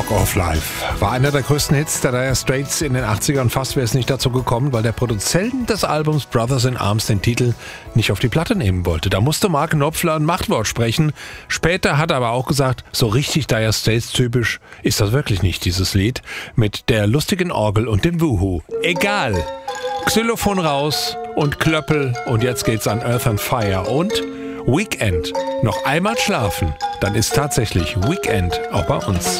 Spark of Life war einer der größten Hits der Dire Straits in den 80ern. Fast wäre es nicht dazu gekommen, weil der Produzent des Albums Brothers in Arms den Titel nicht auf die Platte nehmen wollte. Da musste Mark Knopfler ein Machtwort sprechen. Später hat er aber auch gesagt, so richtig Dire Straits typisch ist das wirklich nicht, dieses Lied mit der lustigen Orgel und dem Woohoo. Egal. Xylophon raus und Klöppel und jetzt geht's an Earth and Fire und Weekend. Noch einmal schlafen, dann ist tatsächlich Weekend auch bei uns.